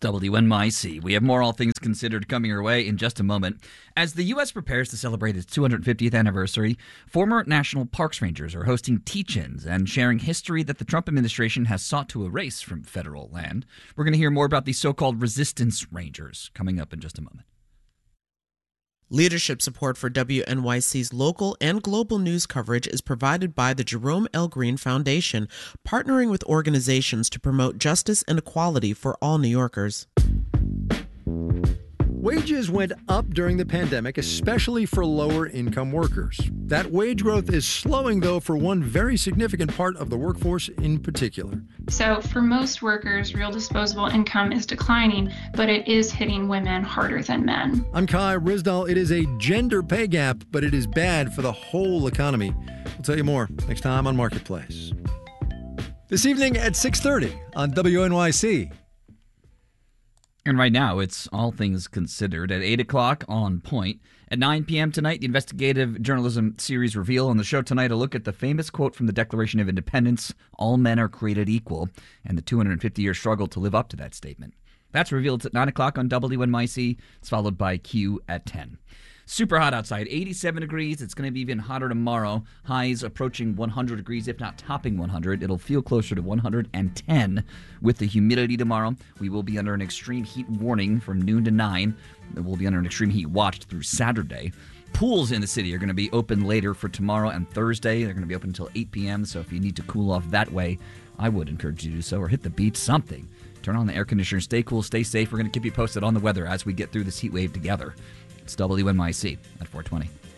WNYC. We have more All Things Considered coming your way in just a moment. As the U.S. prepares to celebrate its 250th anniversary, former National Parks Rangers are hosting teach-ins and sharing history that the Trump administration has sought to erase from federal land. We're going to hear more about these so-called Resistance Rangers coming up in just a moment. Leadership support for WNYC's local and global news coverage is provided by the Jerome L. Green Foundation, partnering with organizations to promote justice and equality for all New Yorkers. Wages went up during the pandemic, especially for lower-income workers. That wage growth is slowing, though, for one very significant part of the workforce in particular. So for most workers, real disposable income is declining, but it is hitting women harder than men. I'm Kai Ryssdal. It is a gender pay gap, but it is bad for the whole economy. We'll tell you more next time on Marketplace. This evening at 6:30 on WNYC. And right now, it's All Things Considered at 8 o'clock on Point. At 9 p.m. tonight, the investigative journalism series Reveal. On the show tonight, a look at the famous quote from the Declaration of Independence, all men are created equal, and the 250-year struggle to live up to that statement. That's Revealed at 9 o'clock on WNYC. It's followed by Q at 10. Super hot outside, 87 degrees. It's going to be even hotter tomorrow. Highs approaching 100 degrees, if not topping 100. It'll feel closer to 110 with the humidity tomorrow. We will be under an extreme heat warning from noon to 9. We'll be under an extreme heat watch through Saturday. Pools in the city are going to be open later for tomorrow and Thursday. They're going to be open until 8 p.m., so if you need to cool off that way, I would encourage you to do so, or hit the beach, something. Turn on the air conditioner, stay cool, stay safe. We're going to keep you posted on the weather as we get through this heat wave together. It's WNYC at 420.